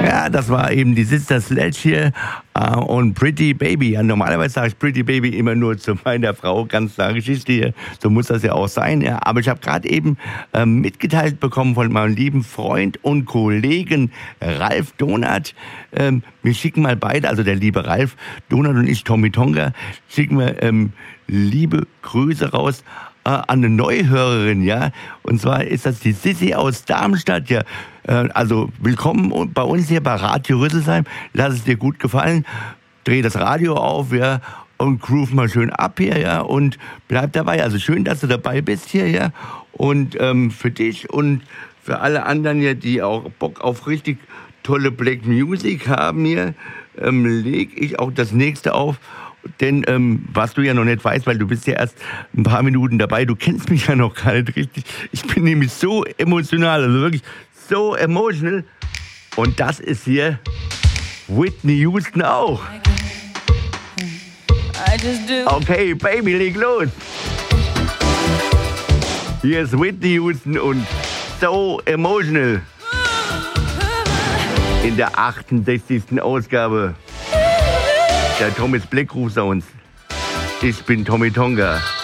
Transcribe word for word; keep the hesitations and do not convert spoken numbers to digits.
Ja, das war eben die Sister Sledge hier äh, und Pretty Baby. Ja, normalerweise sage ich Pretty Baby immer nur zu meiner Frau, ganz klare Geschichte hier. So muss das ja auch sein. Ja. Aber ich habe gerade eben äh, mitgeteilt bekommen von meinem lieben Freund und Kollegen Ralf Donat. Ähm, wir schicken mal beide, also der liebe Ralf Donat und ich, Tommy Tonga, schicken wir ähm, liebe Grüße raus äh, an eine Neuhörerin, ja. Und zwar ist das die Sissi aus Darmstadt, ja. Äh, also willkommen bei uns hier bei Radio Rüsselsheim. Lass es dir gut gefallen. Dreh das Radio auf, ja. Und groove mal schön ab hier, ja. Und bleib dabei. Also schön, dass du dabei bist hier, ja. Und ähm, für dich und für alle anderen hier, die auch Bock auf richtig tolle Black Music haben hier, ähm, leg ich auch das nächste auf. Denn ähm, was du ja noch nicht weißt, weil du bist ja erst ein paar Minuten dabei, du kennst mich ja noch gar nicht richtig. Ich bin nämlich so emotional, also wirklich so emotional. Und das ist hier Whitney Houston auch. Okay, Baby, leg los. Hier ist Whitney Houston und So Emotional. In der achtundsechzigsten Ausgabe der Thomas Black Groove Sounds. Ich bin Tommy Tonga.